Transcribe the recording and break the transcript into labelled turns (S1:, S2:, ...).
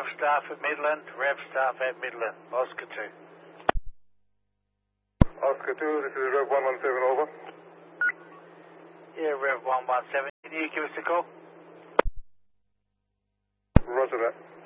S1: staff at Midland, Rev staff at Midland, Oscar 2.
S2: Oscar 2, this is Rev 117, over.
S1: Yeah, Rev 117. Can you give us a call?
S2: Roger that.